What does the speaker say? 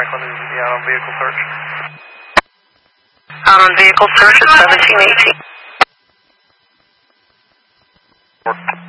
Franklin is out on vehicle search. Out on vehicle search at 1718.